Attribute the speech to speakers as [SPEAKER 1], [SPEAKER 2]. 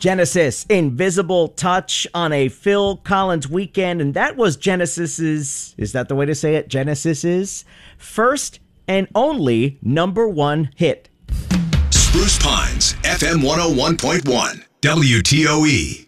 [SPEAKER 1] Genesis, Invisible Touch on a Phil Collins weekend. And that was Genesis's, is that the way to say it? Genesis's first and only #1 hit.
[SPEAKER 2] Spruce Pines, FM 101.1, WTOE.